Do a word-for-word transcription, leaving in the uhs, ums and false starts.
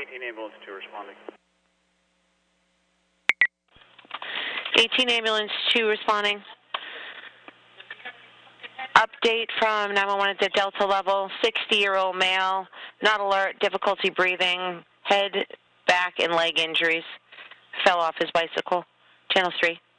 eighteen ambulance two responding. eighteen ambulance two responding. Update from nine one one at the Delta level, sixty-year-old male, not alert, difficulty breathing, head, back, and leg injuries. Fell off his bicycle. Channel three.